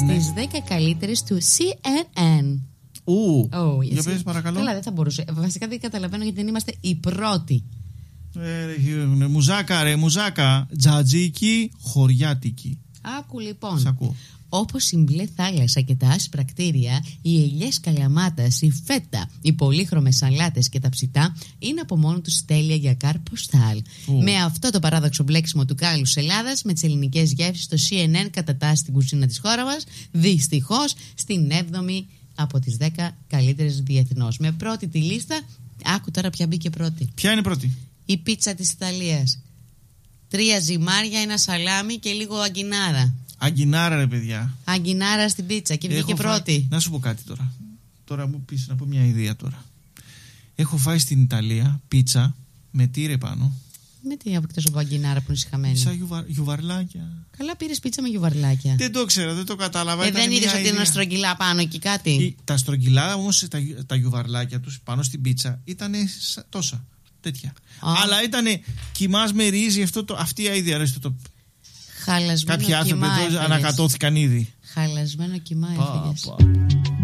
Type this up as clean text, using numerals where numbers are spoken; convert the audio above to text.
στις 10 καλύτερες του CNN. Για πες παρακαλώ. Καλά, δεν θα μπορούσε. Βασικά δεν καταλαβαίνω γιατί δεν είμαστε οι πρώτοι. Μουζάκα. Τζατζίκι, χωριάτικη. Άκου λοιπόν. Σ' ακούω. Όπως η μπλε θάλασσα και τα άσπρα κτίρια, οι ελιές καλαμάτας, η φέτα, οι πολύχρωμες σαλάτες και τα ψητά είναι από μόνο τους τέλεια για καρποστάλ. Με αυτό το παράδοξο μπλέξιμο του κάλους Ελλάδας με τις ελληνικές γεύσεις, το CNN κατατάσσει την κουζίνα της χώρας μας δυστυχώς στην 7η από τις 10 καλύτερες διεθνώς. Με πρώτη τη λίστα, άκου τώρα ποια μπήκε πρώτη. Ποια είναι πρώτη? Η πίτσα της Ιταλίας. 3 ζυμάρια, ένα σαλάμι και λίγο αγκινάρα. Αγκινάρα, ρε παιδιά. Αγκινάρα στην πίτσα και βγήκε πρώτη. Να σου πω κάτι τώρα. Τώρα μου πεις να πω μια ιδέα τώρα. Έχω φάει στην Ιταλία πίτσα με τύρε πάνω. Με τι εκτός από αγκινάρα που είναι συχαμένη? Σαν γιουβαρλάκια. Καλά, πήρες πίτσα με γιουβαρλάκια. Δεν το ξέρω, δεν το κατάλαβα. Δεν είδες ότι είναι στρογγυλά πάνω εκεί κάτι? Τα στρογγυλά όμως, τα γιουβαρλάκια τους πάνω στην πίτσα ήταν τόσα. Τέτοια. Αλλά ήταν κοιμάς με ρύζι, αυτή η αίδια αρέσει το. Χαλασμένο. Κάποιοι άνθρωποι εδώ ανακατώθηκαν ήδη. Χαλασμένο κοιμά έφυγες.